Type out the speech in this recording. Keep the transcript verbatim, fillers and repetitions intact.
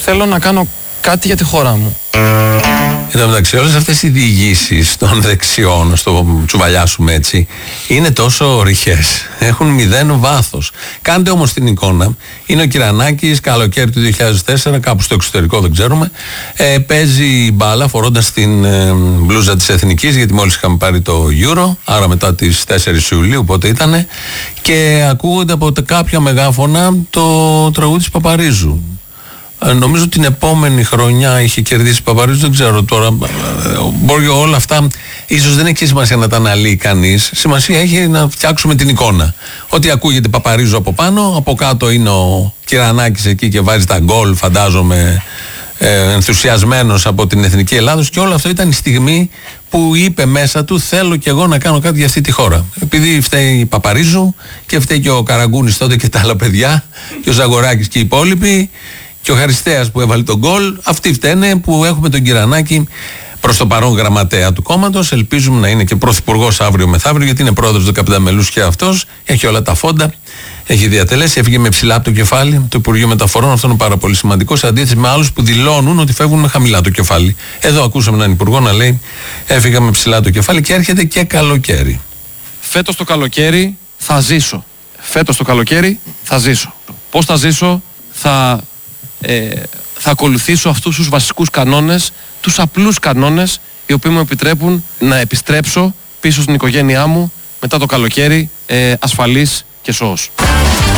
θέλω να κάνω κάτι για τη χώρα μου. Εν τω μεταξύ, όλες αυτές οι διηγήσεις των δεξιών, στο τσουβαλιάσουμε έτσι, είναι τόσο ρηχές. Έχουν μηδέν βάθος. Κάντε όμως την εικόνα. Είναι ο Κυρανάκης, καλοκαίρι του δύο χιλιάδες τέσσερα, κάπου στο εξωτερικό, δεν ξέρουμε. Ε, παίζει μπάλα φορώντας την ε, μπλούζα της Εθνικής, γιατί μόλις είχαμε πάρει το Euro, άρα μετά τις τέσσερις Ιουλίου, πότε ήτανε. Και ακούγονται από κάποια μεγάφωνα το τραγούδι της Παπαρίζου. Νομίζω την επόμενη χρονιά είχε κερδίσει Παπαρίζου, δεν ξέρω τώρα. Μπορεί όλα αυτά, ίσως δεν έχει σημασία να τα αναλύει κανείς. Σημασία έχει να φτιάξουμε την εικόνα. Ότι ακούγεται Παπαρίζου από πάνω, από κάτω είναι ο Κυρανάκης εκεί και βάζει τα γκολ, φαντάζομαι, ε, ενθουσιασμένος από την Εθνική Ελλάδος, και όλο αυτό ήταν η στιγμή που είπε μέσα του: θέλω κι εγώ να κάνω κάτι για αυτή τη χώρα. Επειδή φταίει η Παπαρίζου και φταίει και ο Καραγκούνης τότε και τα άλλα παιδιά, και ο Ζαγοράκης και οι υπόλοιποι. Και ο Χαριστέας που έβαλε τον γκολ, αυτοί φταίνε που έχουμε τον Κυρανάκη προς το παρόν γραμματέα του κόμματος. Ελπίζουμε να είναι και πρωθυπουργός αύριο μεθαύριο, γιατί είναι πρόεδρος δεκαπέντε μελούς και αυτός. Έχει όλα τα φόντα, έχει διατελέσει, έφυγε με ψηλά το κεφάλι το Υπουργείο Μεταφορών. Αυτό είναι πάρα πολύ σημαντικό, σε αντίθεση με άλλους που δηλώνουν ότι φεύγουν με χαμηλά το κεφάλι. Εδώ ακούσαμε έναν υπουργό να λέει: έφυγα με ψηλά το κεφάλι, και έρχεται και καλοκαίρι. Φέτος το καλοκαίρι θα ζήσω. Φέτος το καλοκαίρι θα ζήσω. Πώς θα ζήσω? Θα. Ε, θα ακολουθήσω αυτούς τους βασικούς κανόνες, τους απλούς κανόνες, οι οποίοι μου επιτρέπουν να επιστρέψω πίσω στην οικογένειά μου μετά το καλοκαίρι, ε, ασφαλής και σώος.